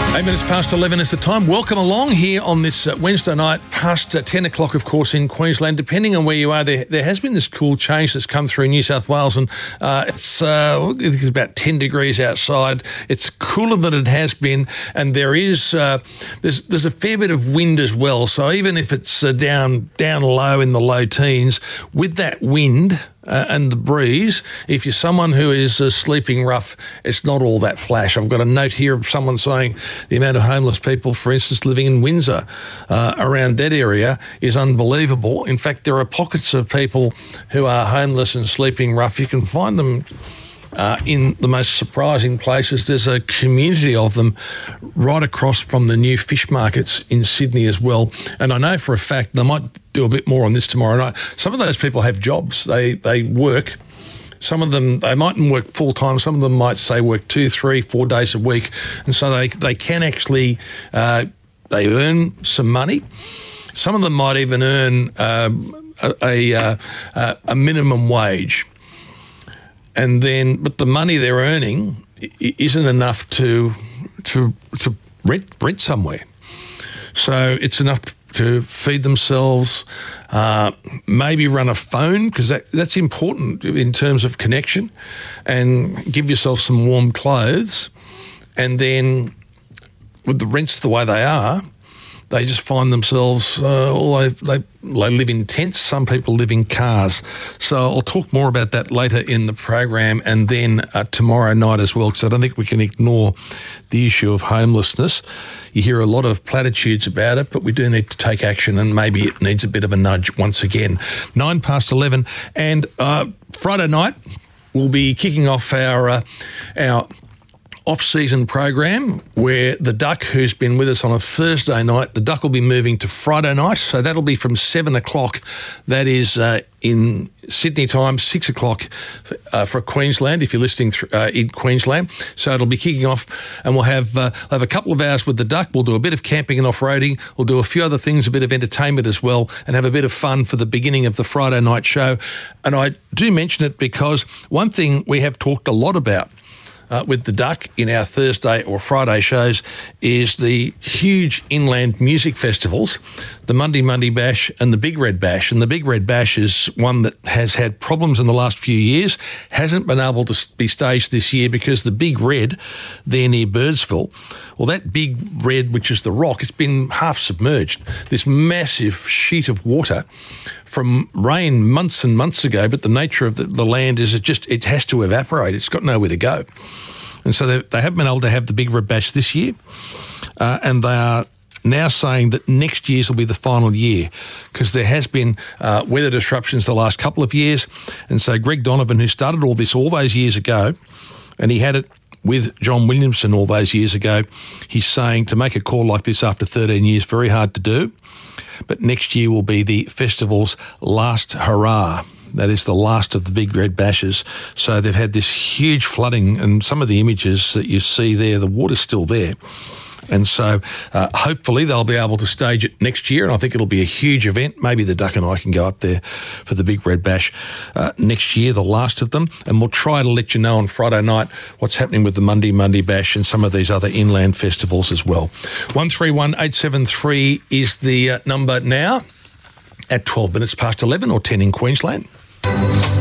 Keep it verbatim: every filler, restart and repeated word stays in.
Eight minutes past eleven is the time. Welcome along here on this uh, Wednesday night, past uh, ten o'clock, of course, in Queensland. Depending on where you are, there there has been this cool change that's come through New South Wales, and uh, it's, uh, it's about ten degrees outside. It's cooler than it has been, and there is uh, there's there's a fair bit of wind as well. So even if it's uh, down down low in the low teens, with that wind Uh, and the breeze, if you're someone who is uh, sleeping rough, it's not all that flash. I've got a note here of someone saying the amount of homeless people, for instance, living in Windsor, uh, around that area is unbelievable. In fact, there are pockets of people who are homeless and sleeping rough. You can find them Uh, in the most surprising places. There's a community of them right across from the new fish markets in Sydney as well. And I know for a fact, they might do a bit more on this tomorrow night, some of those people have jobs. They they work. Some of them, they mightn't work full-time. Some of them might, say, work two, three, four days a week. And so they, they can actually, uh, they earn some money. Some of them might even earn uh, a, a, uh, a minimum wage. And then, but the money they're earning isn't enough to to to rent rent somewhere. So it's enough to feed themselves, uh, maybe run a phone, because that, that's important in terms of connection, and give yourself some warm clothes. And then, with the rents the way they are, they just find themselves, uh, all they, they, they live in tents, some people live in cars. So I'll talk more about that later in the program, and then uh, tomorrow night as well, because I don't think we can ignore the issue of homelessness. You hear a lot of platitudes about it, but we do need to take action, and maybe it needs a bit of a nudge once again. Nine past eleven, and uh, Friday night we'll be kicking off our uh, our off-season program, where the Duck, who's been with us on a Thursday night, the Duck will be moving to Friday night, so that'll be from seven o'clock. That is uh, in Sydney time, six o'clock uh, for Queensland, if you're listening th- uh, in Queensland. So it'll be kicking off, and we'll have, uh, have a couple of hours with the Duck. We'll do a bit of camping and off-roading. We'll do a few other things, a bit of entertainment as well, and have a bit of fun for the beginning of the Friday night show. And I do mention it because one thing we have talked a lot about Uh, with the Duck in our Thursday or Friday shows is the huge inland music festivals, the Monday Monday Bash and the Big Red Bash. And the Big Red Bash is one that has had problems in the last few years, hasn't been able to be staged this year because the Big Red, there near Birdsville, well, that Big Red, which is the rock, it's been half submerged. This massive sheet of water from rain months and months ago, but the nature of the, the land is it just, it has to evaporate. It's got nowhere to go. And so they, they haven't been able to have the Big Red Bash this year, uh, and they are now saying that next year's will be the final year, because there has been uh, weather disruptions the last couple of years. And so Greg Donovan, who started all this all those years ago, and he had it with John Williamson all those years ago, he's saying to make a call like this after thirteen years, very hard to do. But next year will be the festival's last hurrah. That is the last of the Big Red Bashes. So they've had this huge flooding, and some of the images that you see there, the water's still there. And so uh, hopefully they'll be able to stage it next year, and I think it'll be a huge event. Maybe the Duck and I can go up there for the Big Red Bash uh, next year, the last of them, and we'll try to let you know on Friday night what's happening with the Monday Monday Bash and some of these other inland festivals as well. one three one eight seven three is the uh, number now at twelve minutes past eleven or ten in Queensland.